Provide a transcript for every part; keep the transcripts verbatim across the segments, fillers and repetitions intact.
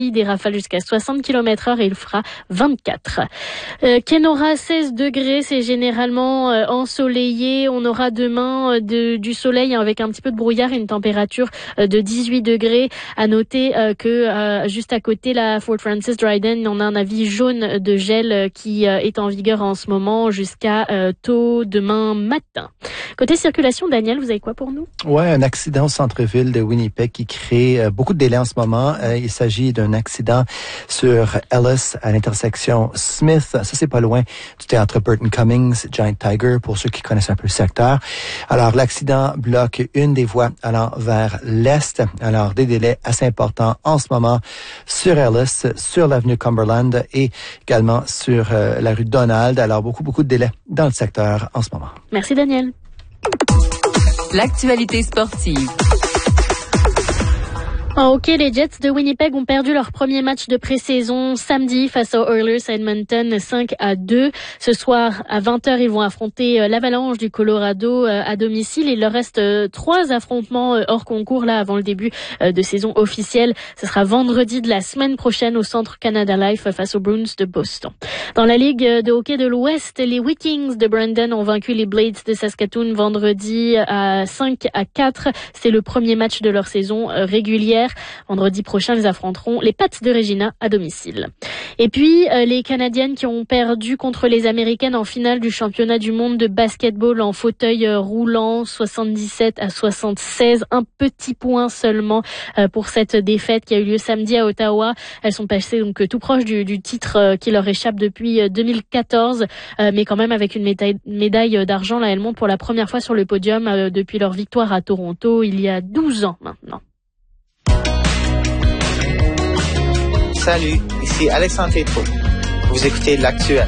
des rafales jusqu'à soixante kilomètres heure et il fera vingt-quatre. Euh, Kenora, seize degrés, c'est généralement euh, ensoleillé. On aura demain euh, de, du soleil hein, avec un petit peu de brouillard et une température euh, de dix-huit degrés. À noter euh, que euh, juste à côté, la Fort Frances Dryden, on a un avis jaune de gel euh, qui euh, est en vigueur en ce moment jusqu'à euh, tôt demain matin. Côté circulation, Daniel, vous avez quoi pour nous? Ouais, un accident au centre-ville de Winnipeg qui crée euh, beaucoup de délais en ce moment. Euh, il s'agit d'un accident sur Ellis à l'intersection Smith. Ça, c'est pas loin du théâtre Burton Cummings, Giant Tiger, pour ceux qui connaissent un peu le secteur. Alors, l'accident bloque une des voies allant vers l'est. Alors, des délais assez importants en ce moment sur Ellis, sur l'avenue Cumberland et également sur euh, la rue Donald. Alors, beaucoup, beaucoup de délais dans le secteur en ce moment. Merci, Daniel. L'actualité sportive. En hockey, les Jets de Winnipeg ont perdu leur premier match de pré-saison samedi face aux Oilers Edmonton cinq à deux. Ce soir, à vingt heures, ils vont affronter l'Avalanche du Colorado à domicile. Il leur reste trois affrontements hors concours là avant le début de saison officielle. Ce sera vendredi de la semaine prochaine au Centre Canada Life face aux Bruins de Boston. Dans la Ligue de hockey de l'Ouest, les Vikings de Brandon ont vaincu les Blades de Saskatoon vendredi à cinq à quatre. C'est le premier match de leur saison régulière. Vendredi prochain, ils affronteront les Pats de Regina à domicile. Et puis, euh, les Canadiennes qui ont perdu contre les Américaines en finale du championnat du monde de basketball en fauteuil euh, roulant, soixante-dix-sept à soixante-seize. Un petit point seulement euh, pour cette défaite qui a eu lieu samedi à Ottawa. Elles sont passées donc tout proche du, du titre euh, qui leur échappe depuis euh, deux mille quatorze, euh, mais quand même avec une médaille, médaille d'argent. Là, elles montent pour la première fois sur le podium euh, depuis leur victoire à Toronto il y a douze ans maintenant. Salut, ici Alexandre Tétrault. Vous écoutez L'Actuel.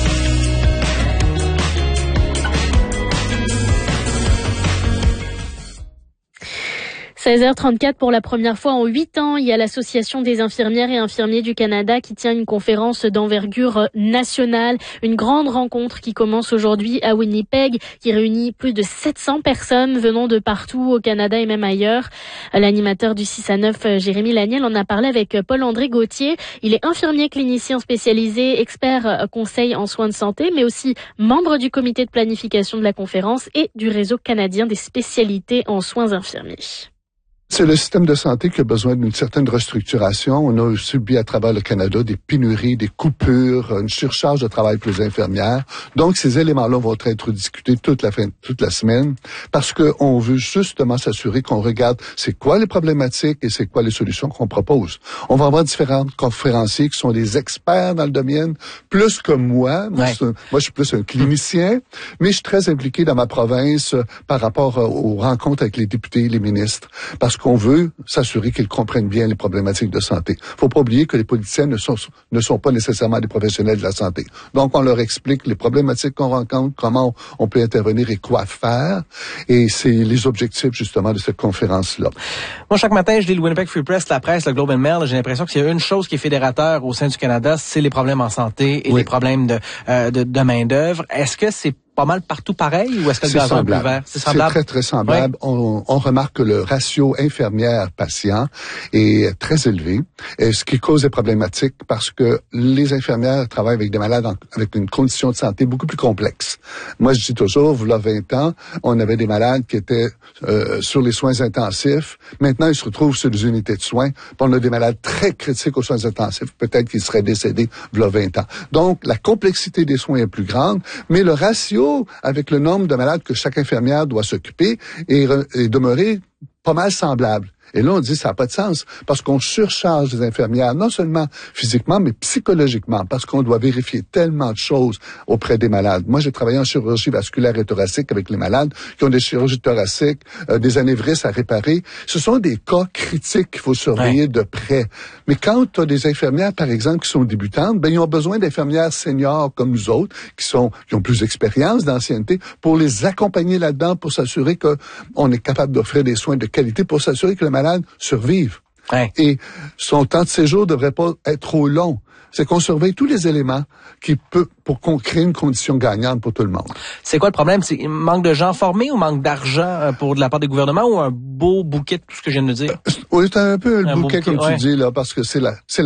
seize heures trente-quatre pour la première fois en huit ans, il y a l'Association des infirmières et infirmiers du Canada qui tient une conférence d'envergure nationale, une grande rencontre qui commence aujourd'hui à Winnipeg, qui réunit plus de sept cents personnes venant de partout au Canada et même ailleurs. L'animateur du six à neuf, Jérémy Laniel, en a parlé avec Paul-André Gauthier. Il est infirmier clinicien spécialisé, expert conseil en soins de santé, mais aussi membre du comité de planification de la conférence et du réseau canadien des spécialités en soins infirmiers. C'est le système de santé qui a besoin d'une certaine restructuration. On a subi à travers le Canada des pénuries, des coupures, une surcharge de travail pour les infirmières. Donc, ces éléments-là vont être discutés toute la fin, toute la semaine parce que on veut justement s'assurer qu'on regarde c'est quoi les problématiques et c'est quoi les solutions qu'on propose. On va avoir différents conférenciers qui sont des experts dans le domaine, plus que moi. Moi, ouais. un, moi je suis plus un clinicien, mais je suis très impliqué dans ma province euh, par rapport euh, aux rencontres avec les députés et les ministres parce qu'on veut s'assurer qu'ils comprennent bien les problématiques de santé. Faut pas oublier que les politiciens ne sont, ne sont pas nécessairement des professionnels de la santé. Donc, on leur explique les problématiques qu'on rencontre, comment on peut intervenir et quoi faire. Et c'est les objectifs, justement, de cette conférence-là. Moi, chaque matin, je lis le Winnipeg Free Press, la presse, le Globe and Mail. J'ai l'impression que s'il y a une chose qui est fédérateur au sein du Canada, c'est les problèmes en santé et oui. les problèmes de, euh, de, de main-d'œuvre. Est-ce que c'est pas mal partout pareil ou est-ce que le gazon est plus vert? C'est semblable. C'est très, très semblable. Oui. On, on remarque que le ratio infirmière-patient est très élevé, et ce qui cause des problématiques parce que les infirmières travaillent avec des malades en, avec une condition de santé beaucoup plus complexe. Moi, je dis toujours, voilà vingt ans, on avait des malades qui étaient euh, sur les soins intensifs. Maintenant, ils se retrouvent sur des unités de soins. On a des malades très critiques aux soins intensifs. Peut-être qu'ils seraient décédés voilà vingt ans. Donc, la complexité des soins est plus grande, mais le ratio avec le nombre de malades que chaque infirmière doit s'occuper et, et demeurer pas mal semblable. Et là, on dit ça n'a pas de sens parce qu'on surcharge les infirmières, non seulement physiquement, mais psychologiquement, parce qu'on doit vérifier tellement de choses auprès des malades. Moi, j'ai travaillé en chirurgie vasculaire et thoracique avec les malades qui ont des chirurgies thoraciques, euh, des anévrismes à réparer. Ce sont des cas critiques qu'il faut surveiller ouais. de près. Mais quand tu as des infirmières, par exemple, qui sont débutantes, ben ils ont besoin d'infirmières seniors comme nous autres, qui sont qui ont plus d'expérience, d'ancienneté, pour les accompagner là-dedans, pour s'assurer qu'on est capable d'offrir des soins de qualité, pour s'assurer que le malade survive. Ouais. Et son temps de séjour devrait pas être trop long. C'est qu'on surveille tous les éléments qui peut, pour qu'on crée une condition gagnante pour tout le monde. C'est quoi le problème? C'est manque de gens formés ou manque d'argent pour de la part des gouvernements ou un beau bouquet de tout ce que je viens de dire? Oui, c'est un peu le un bouquet, bouquet, comme ouais. tu dis, là, parce que c'est la, c'est la